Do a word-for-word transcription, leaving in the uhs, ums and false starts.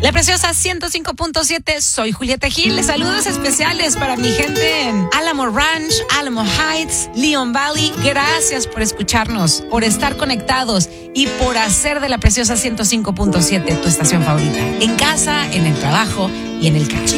La Preciosa ciento cinco punto siete, soy Julieta Gil. Saludos especiales para mi gente en Alamo Ranch, Alamo Heights, Leon Valley. Gracias por escucharnos, por estar conectados y por hacer de La Preciosa ciento cinco punto siete tu estación favorita. En casa, en el trabajo y en el carro.